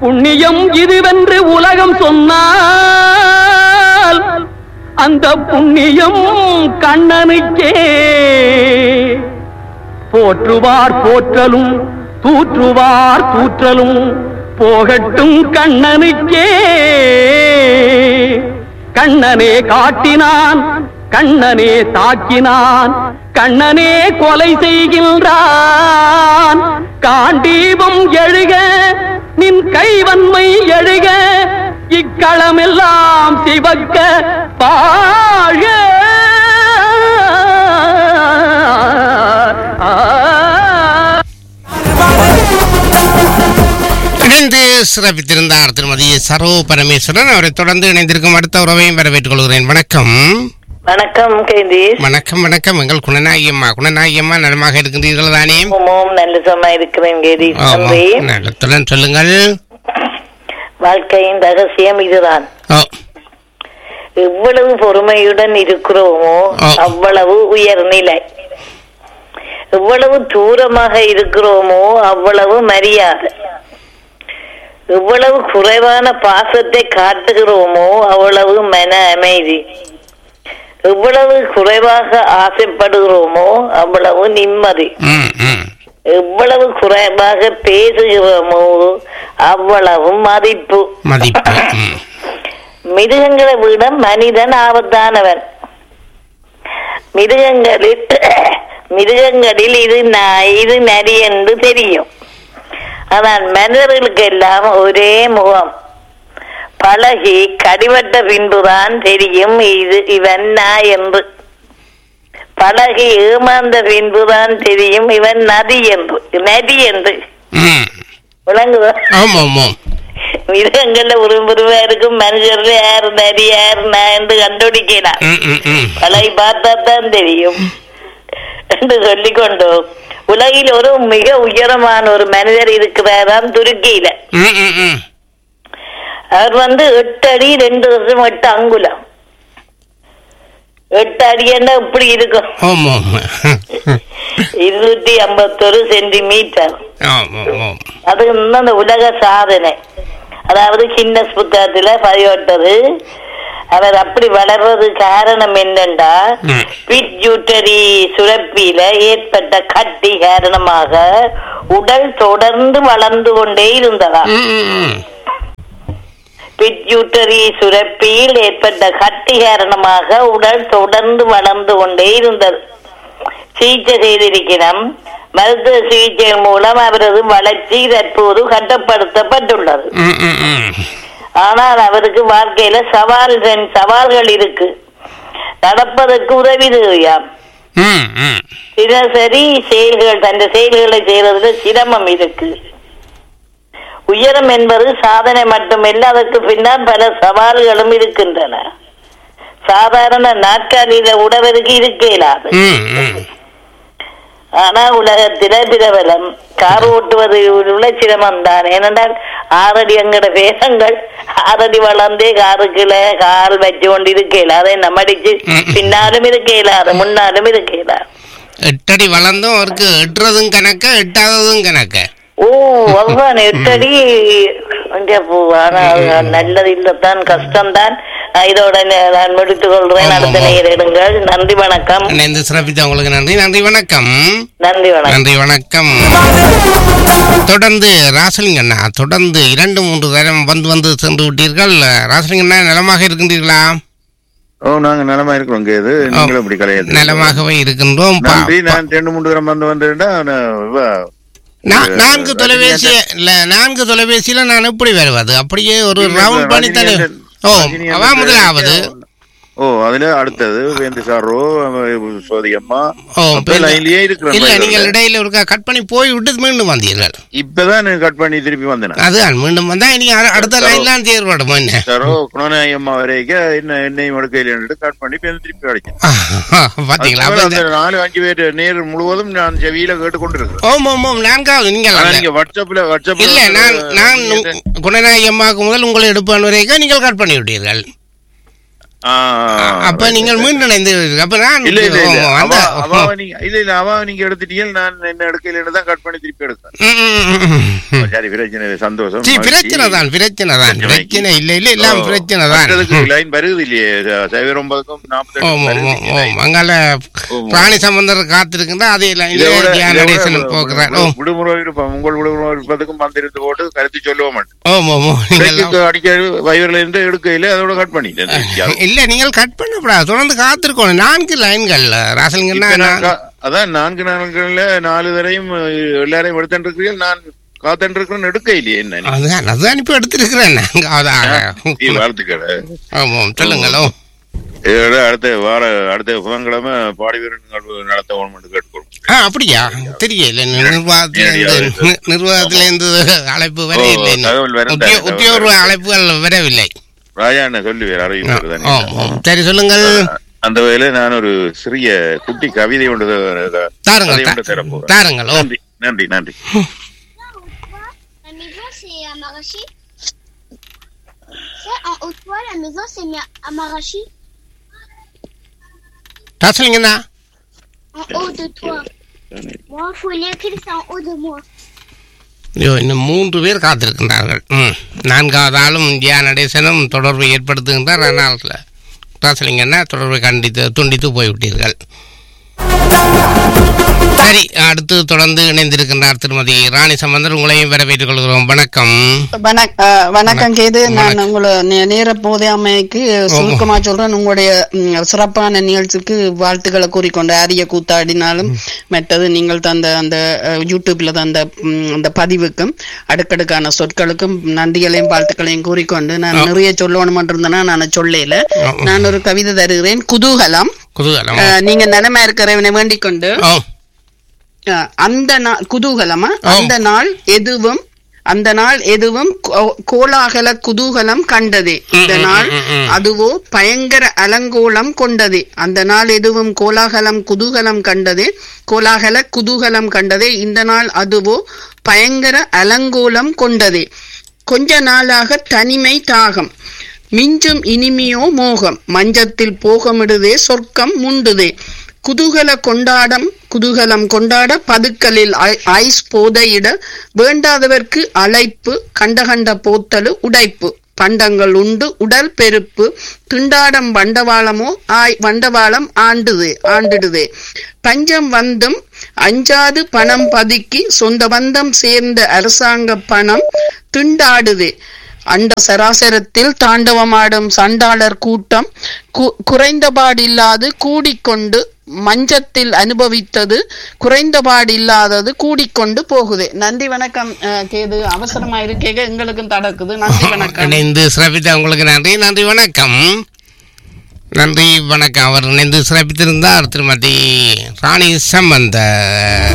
புண்ணியம் இதுவென்று உலகம் சொன்னால் அந்த புண்ணியம் கண்ணனுக்கே. போற்றுவார் போற்றலும் தூற்றுவார் தூற்றலும் போகட்டும் கண்ணனுக்கே. கண்ணனே காட்டினான், கண்ணனே தாக்கினான், கண்ணனே கொலை செய்கின்றான். காண்டீபம் எழுக நின் கைவன்மை எழுக, இக்களமெல்லாம் சிவக்க பாழ. இணைந்து சிறப்பித்திருந்தார் திருமதி சரோ பரமேஸ்வரன். அவரை தொடர்ந்து இணைந்திருக்கும் அடுத்த உறவையும் வரவேற்றுக் கொள்கிறேன். வணக்கம். வணக்கம் கேதீஷ். வணக்கம் வணக்கம். எங்கள் குணநாயகம்மா குணநாயகம்மா நலமாக இருக்கின்றீர்கள் தானே? நல்ல சும்மா இருக்கிறேன் கேதீஷ். நல்லத்துடன் சொல்லுங்கள். வாழ்க்கையின் ரகசியம் இதுதான். எவ்வளவு பொறுமையுடன் இருக்கிறோமோ அவ்வளவு உயர்நிலை, எவ்வளவு தூரமாக இருக்கிறோமோ அவ்வளவு மரியாதை, எவ்வளவு குறைவான பாசத்தை காட்டுகிறோமோ அவ்வளவு மன அமைதி, எவ்வளவு குறைவாக ஆசைப்படுகிறோமோ அவ்வளவு நிம்மதி, எவ்வளவு குறைவாக பேசுகிறோமோ அவ்வளவு மதிப்பு. மிருகங்களை விட மனிதன் ஆபத்தானவன். மிருகங்களில் இது இது நரி என்று தெரியும். ஆனால் மனிதர்களுக்கு எல்லாம் ஒரே முகம். பழகி கடிவட்ட பின்புதான் தெரியும் இவன் நாய் என்று. பழகி ஏமாந்த பின்புதான் தெரியும் இவன் நரி என்று. விளங்குதா? மிருகங்கள்ல ஒருவருவா இருக்கும், மனுஷர்ல யாரு நரி யாரு நாய் என்று கண்டுபிடிக்கலாம். பழகி பார்த்தா தான் தெரியும் என்று சொல்லிக்கொண்டோம். உலகில் ஒரு மிக உயரமான ஒரு மனிதர் இருக்கிறாராம் துருக்கியில. அவர் 8 அடி 2 வருஷம் 8 அங்குலம். 8 அடி என்ன இப்படி இருக்கும், 251 சென்டிமீட்டர். அது அந்த உலக சாதனை. அதாவது கின்னஸ் புத்தகத்துல பதிவிட்டது. அவர் அப்படி வளர்றது காரணம் என்னென்றா, பிட்யூட்டரி சுரப்பியில ஏற்பட்ட கட்டி காரணமாக உடல் தொடர்ந்து வளர்ந்து கொண்டே இருந்ததா. பிட்யூட்டரி சுரப்பியில் ஏற்பட்ட கட்டி காரணமாக உடல் தொடர்ந்து வளர்ந்து கொண்டே இருந்தது. சிகிச்சை செய்திருக்கிறோம். மருத்துவ சிகிச்சை மூலம் அவரது வளர்ச்சி தற்போது கட்டுப்படுத்தப்பட்டுள்ளது. ஆனால் அவருக்கு வாழ்க்கையில சவால்கள் இருக்கு. நடப்பதற்கு உதவி தேவையாம். தினசரி செயல்கள், தன் செயல்களை செய்வதில் சிரமம் இருக்கு. உயரம் என்பது சாதனை மட்டுமல்ல, அதற்கு பின்னால் பல சவால்களும் இருக்கின்றன. சாதாரண நாட்காலியில உடவருக்கு இருக்க இயலாது. ஆனா உலகத்தில பிரபலம் கார் ஓட்டுவது உள்ள சிரமம் தான். ஏனென்றால் 6 அடி எங்கட வேதங்கள் 6 அடி வளர்ந்தே காருக்குள்ள கால் வச்சு கொண்டு இருக்கல. அதை நம்ம அடிச்சு பின்னாலும் இருக்கலாது, முன்னாலும் இருக்கலாது. 8 அடி வளர்ந்தும் அவருக்கு எட்டுறதும் கணக்க, எட்டாததும் கணக்க. அதுதான் 8 அடி நல்லது இல்லத்தான், கஷ்டம்தான். இதோட நான் முடித்துக் கொள்றேன். அடுத்த நேரிடுங்கள். நன்றி வணக்கம். சிறப்பித்த உங்களுக்கு நன்றி. நன்றி வணக்கம். நன்றி வணக்கம். நன்றி வணக்கம். தொடர்ந்து ராசலிங்கண்ணா, தொடர்ந்து 2-3 தரம் வந்து சென்று விட்டீர்கள். ராசலிங்கண்ணா நலமாக இருக்கின்றீர்களா? நாங்க நலமா இருக்கிறோம். நீங்களும் இப்படி கிடையாது, நலமாகவே இருக்கின்றோம். நான் 2-3 தரம் வந்துட்டா 4 தொலைபேசியில நான் எப்படி வருவது? அப்படியே ஒரு ரவுண்ட் பண்ணி தானே. முதலாவது அதுல அடுத்தது வேந்துசாரோ சோதியம்மா இல்ல, நீங்கள் இடையில ஒரு கட் பண்ணி போய் விட்டு மீண்டும் வந்தீர்கள். இப்பதான் கட் பண்ணி திருப்பி வந்தேன். அதுதான் மீண்டும் வந்தா இனி அடுத்த லைன்லாம் தேர்வாடும். என்ன சாரோ குணநாயகம்மா வரைக்கும் என்னையும் எடுக்கையில் கட் பண்ணி திருப்பி கிடைக்கும். பாத்தீங்களா? 4-5 பேர் நேர் முழுவதும் நான் செவியில கேட்டு கொண்டிருக்கேன். நான்காவது நீங்கள் வாட்ஸ்அப்ல இல்ல, நான் குணநாயகம்மாவுக்கு முதல் உங்களை எடுப்பான் வரைக்கும் நீங்கள் கட் பண்ணி விட்டீர்கள். அப்ப நீங்கள் மீண்டும் இணைந்து அப்ப நான் இல்ல இல்ல இல்ல அவ நீங்க எடுத்துட்டீங்க, நான் என்ன எடுக்கல தான் கட் பண்ணி திருப்பி எடுத்தேன். சரி, பிரச்சனை சந்தோஷம். பிரச்சனை தான் பிரச்சனை இல்ல இல்ல எல்லாம் பிரச்சனை தான். லைன் வருது இல்லையே 09க்கும் 48 அங்கால பிராணி சம்பந்தர் காத்திருக்குன்னா அதே போக்குறாரு. விடுமுறை உங்கள் விடுமுறை இருப்பதுக்கும் வந்திருந்து போட்டு கருத்து சொல்லுவ மாட்டேன். அடிக்க வயர்ல இருந்து எடுக்கையில அதோட கட் பண்ணிட்டேன். இல்ல நீங்கள் கட் பண்ணக்கூடாது, தொடர்ந்து காத்திருக்கணும். 4 லைன்கள் ராசலிங்கன்னா அதான் 4 நாட்கள்ல 4 தரையும் எல்லாரையும் எடுத்துட்டு இருக்கிறீர்கள். நான் காத்துட்டு இருக்கிறேன், எடுக்க இல்லையே. என்ன அதுதான் இப்ப எடுத்திருக்கிறேன். வாழ்த்துக்கள். சொல்லுங்களோ. அடுத்த புதன்கிழமை பாடி வீரன் நடத்த கேட்டுக்கொள்ளும். அப்படியா? தெரியல, நிர்வாகத்தில இருந்து அழைப்பு வர இல்லை, உத்தியோக அழைப்புகள் வரவில்லை. ராஜா என்ன சொல்லுவேன் அறிவிப்பு. சரி, சொல்லுங்கள். அந்த வகையில நான் ஒரு சிறிய குட்டி கவிதை ஒன்று தாருங்கள். நன்றி நன்றி. ராசலிங்கண்ணா, இன்னும் 3 பேர் காத்திருக்கின்றார்கள். 4வது ஆளும் இந்தியா நடேசனும் தொடர்பை ஏற்படுத்துகின்றார். ஆனால் ராசலிங்கண்ணா தொடர்பை துண்டித்து போய்விட்டீர்கள். சரி, அடுத்து தொடர்ந்து இணைந்திருக்கின்றார் திருமதி ராணி சம்பந்தர். உங்களையும் வரவேற்றுக் கொள்கிறோம். வணக்கம். வணக்கம் கேது. நான் உங்களை நேர போதையாமைக்கு சுருக்கமா சொல்றேன். உங்களுடைய சிறப்பான நிகழ்ச்சிக்கு வாழ்த்துக்களை கூறிக்கொண்டு ஆரிய கூத்தாடினாலும் மற்றது நீங்கள் தந்த அந்த யூடியூப்ல தந்த அந்த பதிவுக்கும் அடுக்கடுக்கான சொற்களுக்கும் நன்றிகளையும் வாழ்த்துக்களையும் கூறிக்கொண்டு நான் நிறைய சொல்லணும் இருந்தேன்னா நான் சொல்லல. நான் ஒரு கவிதை தருகிறேன். குதூகலம். நீங்க நலமா இருக்கிறவனை வேண்டிக் கொண்டு அந்த நாள் குதூகலமா அந்த நாள் எதுவும் கோலாகல குதூகலம் கண்டதே, இந்த நாள் அதுவோ பயங்கர அலங்கோலம் கொண்டதே. அந்த நாள் எதுவும் கோலாகல குதூகலம் கண்டதே, இந்த நாள் அதுவோ பயங்கர அலங்கோலம் கொண்டதே. கொஞ்ச நாளாக தனிமை தாகம், மிஞ்சும் இனிமையோ மோகம், மஞ்சத்தில் போகமிடுதே சொர்க்கம் முண்டுதே. குதூகலம் கொண்டாட பதுக்கலில் ஐஸ் போதையிட, வேண்டாதவர்க்கு அழைப்பு, கண்ட போத்தலு உடைப்பு, பண்டங்கள் உண்டு உடல் பெருப்பு, திண்டாடம் வண்டவாளம் ஆண்டிடுதே. பஞ்சம் வந்தும் அஞ்சாது பணம் பதுக்கி, சொந்த பந்தம் சேர்ந்த அரசாங்க பணம் திண்டாடுதே. அண்ட சராசரத்தில் தாண்டவமாடும் சண்டாளர் கூட்டம், குறைந்தபாடில்லாது கூடிக்கொண்டு மஞ்சத்தில் அனுபவித்தது, குறைந்தபாடில்லாதது கூடிக்கொண்டு போகுது. நன்றி, வணக்கம் கேது. அவசரமா இருக்கேங்க, எங்களுக்கும் தடக்குது. நன்றி, வணக்கம். இணைந்து சிறப்பித்த உங்களுக்கு நன்றி. நன்றி, வணக்கம். நன்றி, வணக்கம். அவர் இணைந்து சிறப்பித்திருந்தார் திருமதி ராணி சம்பந்த.